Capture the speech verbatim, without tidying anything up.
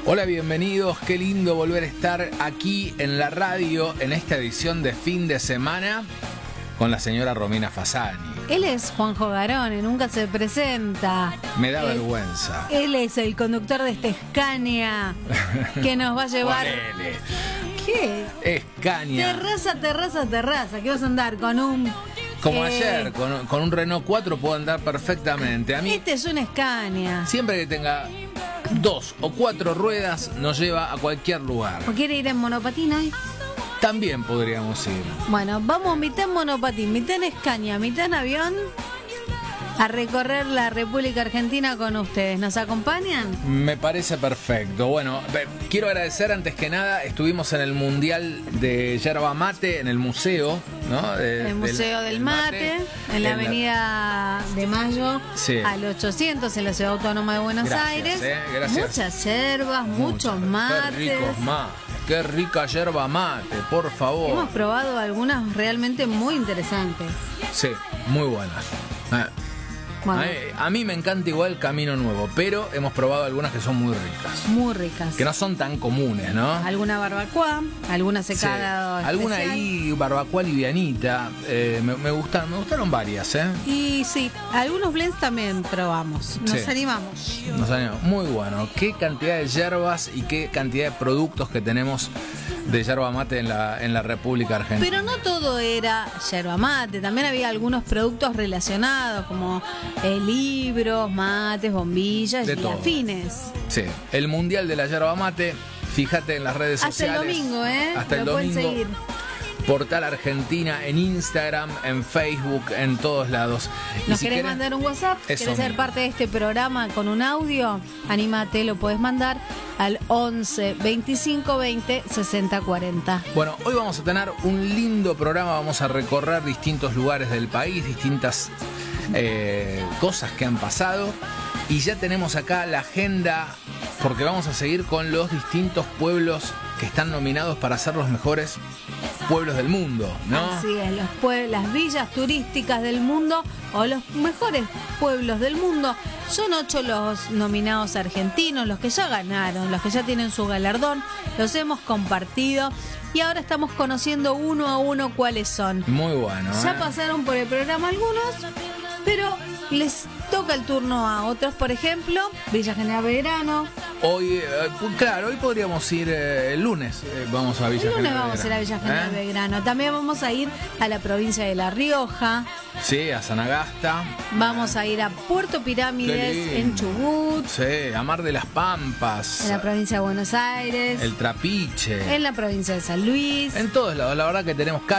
Hola, bienvenidos, qué lindo volver a estar aquí en la radio en esta edición de fin de semana con la señora Romina Fasani. Él es Juanjo Garone, nunca se presenta. Me da él, vergüenza. Él es el conductor de este Scania que nos va a llevar... Ponele. ¿Qué? Scania. Terraza, terraza, terraza, que vas a andar con un... Como eh, ayer, con, con un Renault cuatro puedo andar perfectamente. A mí, Este es un Scania. siempre que tenga dos o cuatro ruedas, nos lleva a cualquier lugar. ¿O quiere ir en monopatín hoy? También podríamos ir. Bueno, vamos mitad en monopatín, mitad en Scania, mitad en avión a recorrer la República Argentina con ustedes. ¿Nos acompañan? Me parece perfecto. Bueno, quiero agradecer antes que nada, estuvimos en el Mundial de Yerba Mate, en el museo, ¿no? De, En el Museo del, del Mate, mate, en la en Avenida la... de Mayo, sí. Al ochocientos, en la Ciudad Autónoma de Buenos Gracias, Aires. Eh, gracias. Muchas yerbas, muchos mates. Qué ricos mates. Qué rica yerba mate, por favor. Hemos probado algunas realmente muy interesantes. Sí, muy buenas. Eh. Bueno. A, a mí me encanta igual Camino Nuevo, pero hemos probado algunas que son muy ricas. Muy ricas. Que no son tan comunes, ¿no? Alguna barbacoa, alguna secada. Sí. Alguna ahí barbacoa livianita. Eh, me, me, gustan, me gustaron varias, ¿eh? Y sí, algunos blends también probamos. Nos sí. animamos. Nos animamos. Muy bueno. Qué cantidad de yerbas y qué cantidad de productos que tenemos de yerba mate en la, en la República Argentina. Pero no todo era yerba mate, también había algunos productos relacionados como eh, libros, mates, bombillas de y todo. Afines. Sí, el Mundial de la Yerba Mate, fíjate en las redes Hasta sociales. Hasta el domingo, ¿eh? Hasta Lo el domingo. Pueden seguir. Portal Argentina, en Instagram, en Facebook, en todos lados. ¿Nos si querés querés mandar un WhatsApp? ¿Querés mismo. ser parte de este programa con un audio? Anímate, lo podés mandar al once veinticinco veinte sesenta cuarenta. Bueno, hoy vamos a tener un lindo programa, vamos a recorrer distintos lugares del país, distintas eh, cosas que han pasado. Y ya tenemos acá la agenda, porque vamos a seguir con los distintos pueblos que están nominados para ser los mejores pueblos del mundo, ¿no? Así es, los pue- las villas turísticas del mundo o los mejores pueblos del mundo. Son ocho los nominados argentinos, los que ya ganaron, los que ya tienen su galardón, los hemos compartido y ahora estamos conociendo uno a uno cuáles son. Muy bueno. Ya ¿eh? pasaron por el programa algunos, pero les toca el turno a otros, por ejemplo, Villa General Belgrano. Hoy, eh, claro, hoy podríamos ir eh, el lunes, eh, vamos a Villa El lunes General vamos a ir a Villa General ¿Eh? Belgrano. También vamos a ir a la provincia de La Rioja. Sí, a Sanagasta. Vamos a ir a Puerto Pirámides, en Chubut. Sí, a Mar de las Pampas. En la provincia de Buenos Aires. El Trapiche. En la provincia de San Luis. En todos lados, la verdad que tenemos